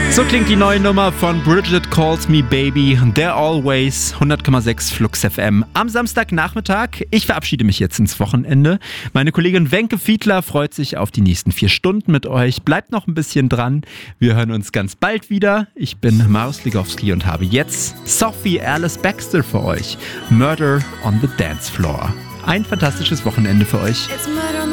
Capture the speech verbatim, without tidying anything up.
So klingt die neue Nummer von Bridget Calls Me Baby, There Always, hundert Komma sechs Flux F M. Am Samstagnachmittag, ich verabschiede mich jetzt ins Wochenende. Meine Kollegin Wenke Fiedler freut sich auf die nächsten vier Stunden mit euch. Bleibt noch ein bisschen dran. Wir hören uns ganz bald wieder. Ich bin Marius Ligowski und habe jetzt Sophie Alice Baxter für euch. Murder on the Dance Floor. Ein fantastisches Wochenende für euch. It's murder